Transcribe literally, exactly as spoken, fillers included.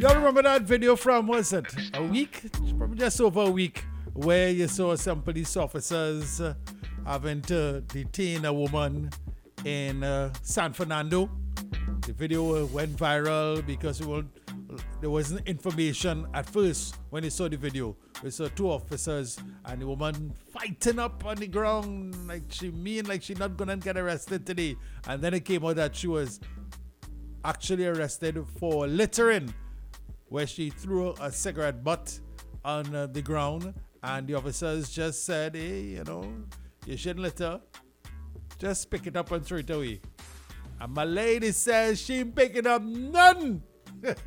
Y'all remember that video from, was it, a week? Probably just over a week, where you saw some police officers uh, having to detain a woman in uh, San Fernando. The video went viral because it was, there wasn't information at first when they saw the video. We saw two officers and the woman fighting up on the ground like she mean like she not gonna get arrested today. And then it came out that she was actually arrested for littering, where she threw a cigarette butt on uh, the ground, and the officers just said, hey, you know, you shouldn't litter. Just pick it up and throw it away. And my lady says she ain't picking up none.